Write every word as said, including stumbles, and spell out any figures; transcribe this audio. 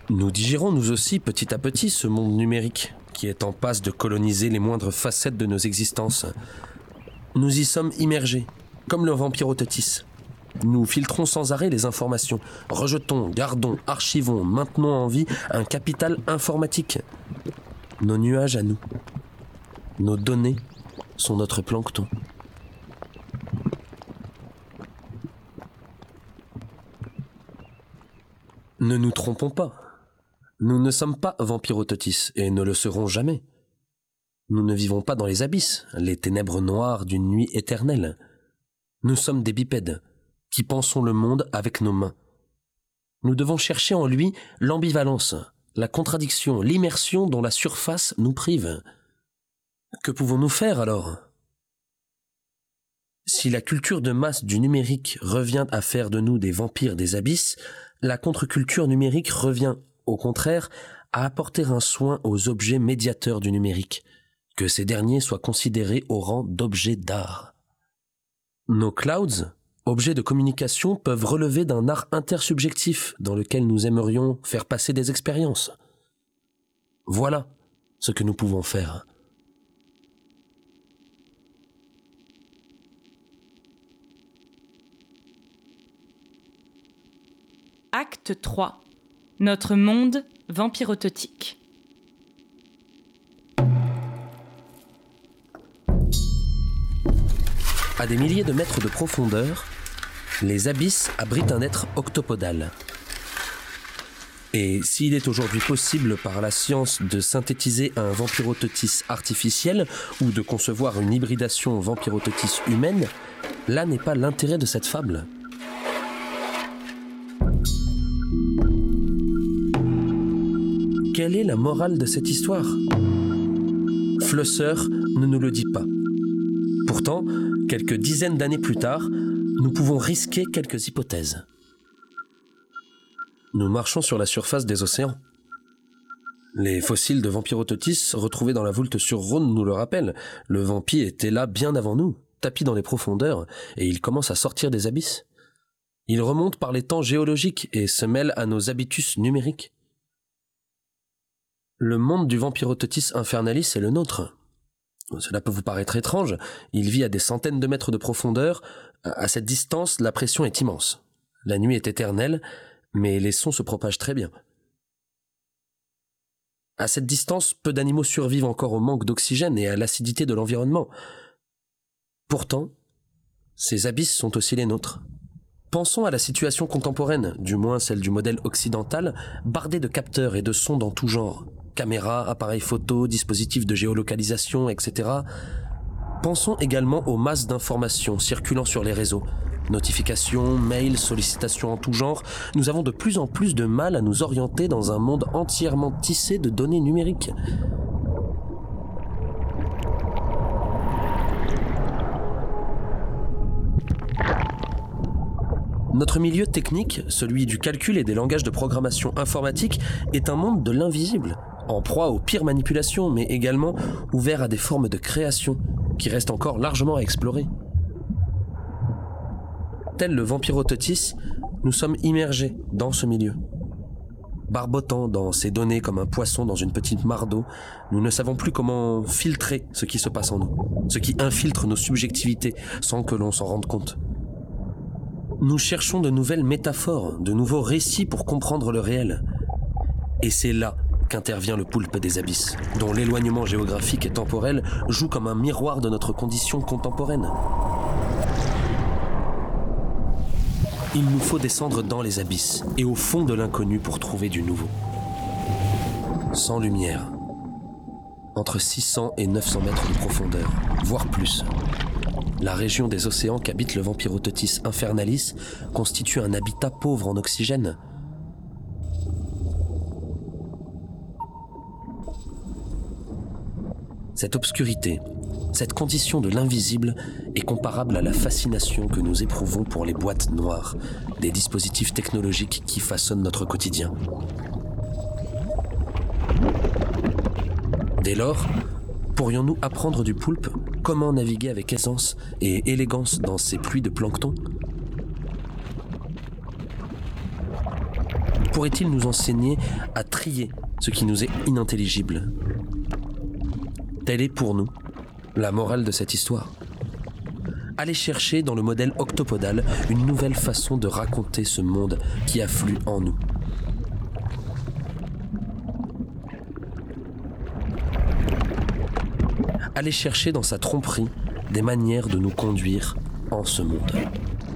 Nous digérons nous aussi petit à petit ce monde numérique qui est en passe de coloniser les moindres facettes de nos existences. Nous y sommes immergés, comme le Vampirotetis. Nous filtrons sans arrêt les informations, rejetons, gardons, archivons, maintenons en vie un capital informatique. Nos nuages à nous, nos données sont notre plancton. Ne nous trompons pas. Nous ne sommes pas Vampirotetis et ne le serons jamais. Nous ne vivons pas dans les abysses, les ténèbres noires d'une nuit éternelle. Nous sommes des bipèdes qui pensons le monde avec nos mains. Nous devons chercher en lui l'ambivalence, la contradiction, l'immersion dont la surface nous prive. Que pouvons-nous faire alors ? Si la culture de masse du numérique revient à faire de nous des vampires des abysses, la contre-culture numérique revient, au contraire, à apporter un soin aux objets médiateurs du numérique, que ces derniers soient considérés au rang d'objets d'art. Nos clouds, objets de communication, peuvent relever d'un art intersubjectif dans lequel nous aimerions faire passer des expériences. Voilà ce que nous pouvons faire. Acte trois. Notre monde vampirototique. À des milliers de mètres de profondeur, les abysses abritent un être octopodal. Et s'il est aujourd'hui possible par la science de synthétiser un vampirototis artificiel ou de concevoir une hybridation vampirototis humaine, là n'est pas l'intérêt de cette fable. Quelle est la morale de cette histoire ? Flusser ne nous le dit pas. Pourtant, quelques dizaines d'années plus tard, nous pouvons risquer quelques hypothèses. Nous marchons sur la surface des océans. Les fossiles de Vampirototis retrouvés dans la Voulte-sur-Rhône nous le rappellent. Le vampi était là bien avant nous, tapi dans les profondeurs, et il commence à sortir des abysses. Il remonte par les temps géologiques et se mêle à nos habitus numériques. Le monde du Vampirototis infernalis est le nôtre. Cela peut vous paraître étrange, il vit à des centaines de mètres de profondeur. À cette distance, la pression est immense. La nuit est éternelle, mais les sons se propagent très bien. À cette distance, peu d'animaux survivent encore au manque d'oxygène et à l'acidité de l'environnement. Pourtant, ces abysses sont aussi les nôtres. Pensons à la situation contemporaine, du moins celle du modèle occidental, bardée de capteurs et de sondes en tout genre. Caméras, appareils photo, dispositifs de géolocalisation, et cetera. Pensons également aux masses d'informations circulant sur les réseaux. Notifications, mails, sollicitations en tout genre. Nous avons de plus en plus de mal à nous orienter dans un monde entièrement tissé de données numériques. Notre milieu technique, celui du calcul et des langages de programmation informatique, est un monde de l'invisible, en proie aux pires manipulations, mais également ouvert à des formes de création qui restent encore largement à explorer. Tel le Vampirototis, nous sommes immergés dans ce milieu. Barbotant dans ces données comme un poisson dans une petite mare d'eau, nous ne savons plus comment filtrer ce qui se passe en nous, ce qui infiltre nos subjectivités sans que l'on s'en rende compte. Nous cherchons de nouvelles métaphores, de nouveaux récits pour comprendre le réel. Et c'est là qu'intervient le poulpe des abysses, dont l'éloignement géographique et temporel joue comme un miroir de notre condition contemporaine. Il nous faut descendre dans les abysses et au fond de l'inconnu pour trouver du nouveau. Sans lumière, entre six cents et neuf cents mètres de profondeur, voire plus. La région des océans qu'habite le Vampirototis infernalis constitue un habitat pauvre en oxygène. Cette obscurité, cette condition de l'invisible est comparable à la fascination que nous éprouvons pour les boîtes noires, des dispositifs technologiques qui façonnent notre quotidien. Dès lors, pourrions-nous apprendre du poulpe comment naviguer avec aisance et élégance dans ces pluies de plancton ? pourrait-il nous enseigner à trier ce qui nous est inintelligible? Telle est pour nous la morale de cette histoire. Aller chercher dans le modèle octopodal une nouvelle façon de raconter ce monde qui afflue en nous. Aller chercher dans sa tromperie des manières de nous conduire en ce monde.